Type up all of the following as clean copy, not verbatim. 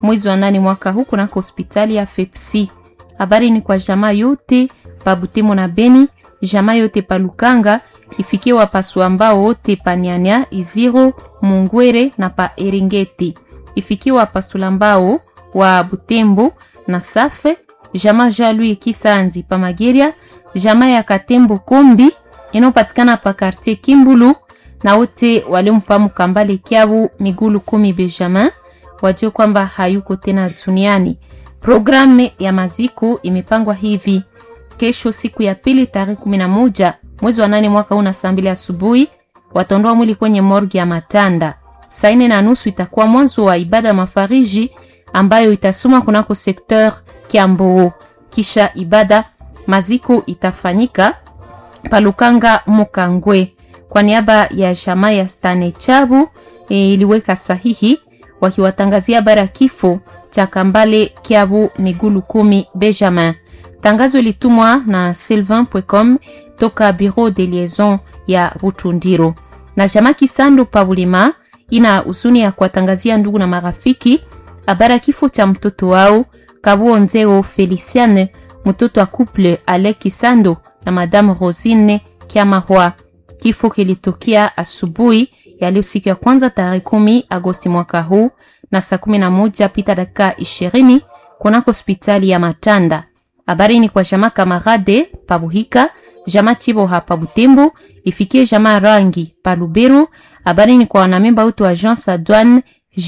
mwezi wa 8 mwaka huu kunako hospitali ya FEPSI. Habari ni kwa jamaa yote pa Butembo na Beni, jamaa yote pa Lukanga, ifikie wapasu ambao wote pa Nyanya, Iziro, Mungwere na pa Eringeti. Ifikie wapasu ambao wa Butembo na Safe, jamaa Jalui Kisanzi pa Mageria, jamaa ya Katembo Kombi inopatikana pa quartier Kimbulu, na wote waliomfahamu Kambale Kiabu Migulu 10 Benjamin wajue kwamba hayuko tena duniani. Programu ya maziko imepangwa hivi: kesho siku ya pili tarehe 11 mwezi wa 8 mwaka huu na saa 2 asubuhi wataondoa mwili kwenye morgue ya Matanda. Saa 4:30 itakuwa mwanzo wa ibada mafariji ambayo itasoma kunako sekteur Kiambo. Kisha ibada maziko itafanyika Palukanga Mukangwe. Kwa niaba ya jamaa ya Stane Chabu iliweka sahihi wakiwatangazia habari kifo cha Kambale Kiabu Migulu 10 Benjamin. Tangazo litumwa na sylvain.com toka bureau de liaison ya Butundiro. Na jamaa Kisando Pabulima ina usuni ya kuwatangazia ndugu na marafiki habari kifo cha mtoto wao Kabuonzeo Feliciane, mtoto wa couple Ale Kisando na Madame Rosine Kiamahwa. Kifo kilitokea asubuhi ya leo siku ya kwanza tarehe 10 Agosti mwaka huu na saa 11 pita dakika 20 kunako hospitali ya Matanda. Habari ni kwa jamaa Kamarade Pabuhika, jamaa Chibo hapa Butembo, ifikie jamaa Rangi pa Lubero. Habari ni kwa wanamemba wote wa agence douane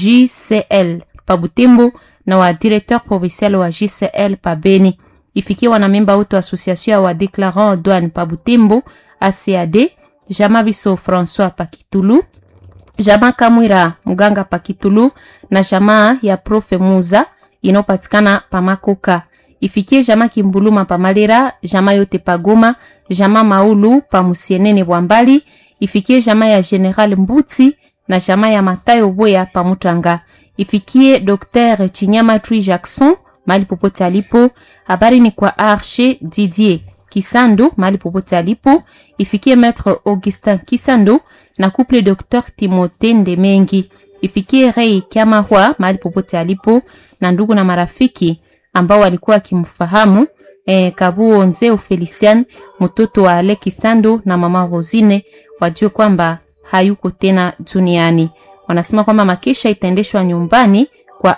JCL pa Butembo na wa directeur provincial wa JCL pa Beni. Ifikie wanamemba wote wa association wa déclarant douane pa Butembo ACAD, jamaa Biso François pa Kitulu, jamaa Kamwira Muganga pa Kitulu na jamaa ya Profe Muza inopatikana pa Makoka. Ifikie jamaa Kimbuluma pa Malera, jamaa yote pa Goma, jamaa Maulu pa Musienene Bwambali. Ifikie jamaa ya General Mbuti na jamaa ya Matayo Boya pa Mutanga. Ifikie Dr. Chinyama Trui Jackson mali popote alipo. Habari ni kwa Arche Didier Kisando mali popote alipo. Ifikie Maître Augustin Kisando na couple Dr. Timothée Ndemengi. Ifikie Rei Kiamahwa mali popote alipo na ndugu na marafiki ambao walikuwa kimfahamu Kabuonzeo Felician, mtoto wa Ale Kisando na mama Rosine, wajue kwamba hayuko tena duniani. Wanasema kwamba makesha itaendeshwa nyumbani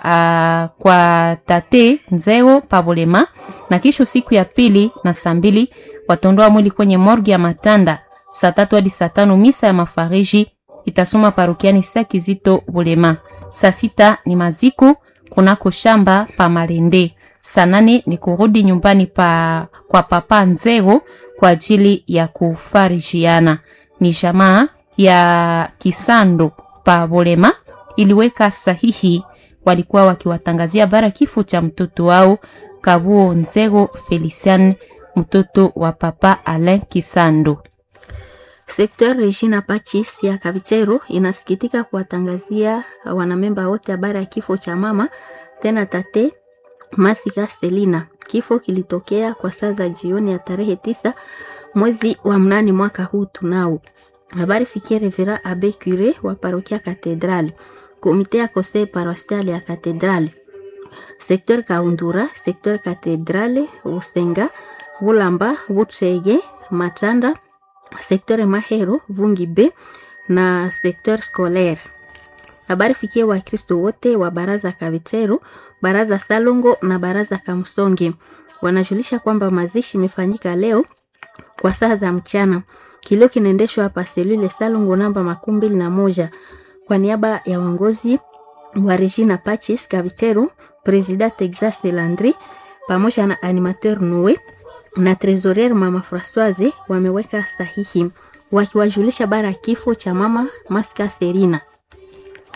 kwa tate Nzeo Pabolema, na kesho siku ya pili na saa 2 wataondoa mwili kwenye morgue ya Matanda. Saa 3 hadi saa 5 misa ya mafariji itasoma parokiani Sakizito Bolema. Saa 6 ni maziko kunako shamba pa Malende. Saa 8 ni kurudi nyumbani kwa papa Nzeo kwa ajili ya kufarijiana. Ni jamaa ya Kisando pa Bolema iliweka sahihi, walikuwa wakiwatangazia bara kifo cha mtoto wao Kabuonzeo Felician, mtoto wa papa Alain Kisando. Sekteur Regina Pachis ya Kavichero inasikitika kuwatangazia wanamemba wote habari ya kifo cha mama tena tate Masika Selina. Kifo kilitokea kwa saa za jioni ya tarehe 9 mwezi wa 8 mwaka huu tunao. Habari fikie Revera Abe Cure wa parokia Cathedrale, komite ya conseil paroissial ya Cathedrale, sekteur Kaundura, sekteur Cathedrale, Usenga, Bulamba, Butrege, Matanda, sekteur Mahero, Vungibe na sekteur scolaire. Habari fikie wa Kristo wote wa baraza Kavichero, baraza Salongo na baraza Kamsonge. Wanajulisha kwamba mazishi imefanyika leo kwa saa za mchana. Kilio kinaendeshwa hapa selule Salongo namba 21. Kwa niaba ya uongozi wa Regina Pachis Kavichero, President Texas Landry pamoja na animateur Noe na trésorier Mama Françoise wameweka sahihi wakiwajulisha bara kifo cha mama Masika Serina.